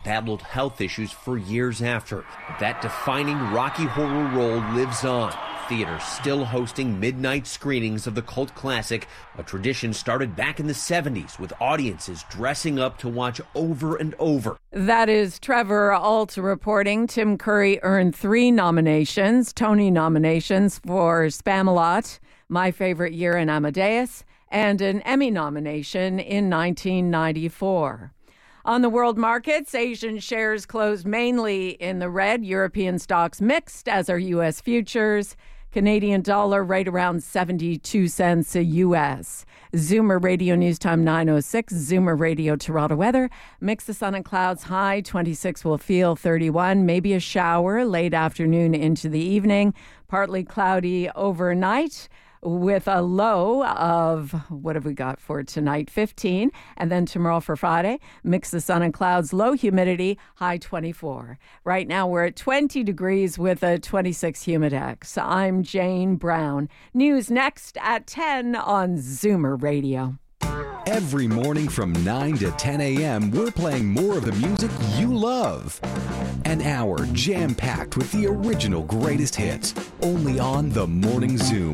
battled health issues for years after. But that defining Rocky Horror role lives on. Theaters still hosting midnight screenings of the cult classic, a tradition started back in the 70s with audiences dressing up to watch over and over. That is Trevor Ault reporting. Tim Curry earned 3 nominations, Tony nominations for Spamalot, My Favorite Year in Amadeus, and an Emmy nomination in 1994. On the world markets, Asian shares closed mainly in the red. European stocks mixed, as are U.S. futures. Canadian dollar right around 72 cents a U.S. Zoomer Radio News Time 9:06. Zoomer Radio Toronto weather. Mix of sun and clouds, high 26 will feel 31. Maybe a shower late afternoon into the evening. Partly cloudy overnight, with a low of, what have we got for tonight, 15. And then tomorrow for Friday, mix of sun and clouds, low humidity, high 24. Right now we're at 20 degrees with a 26 humidex. I'm Jane Brown. News next at 10 on Zoomer Radio. Every morning from 9 to 10 a.m., we're playing more of the music you love. An hour jam-packed with the original greatest hits, only on The Morning Zoom.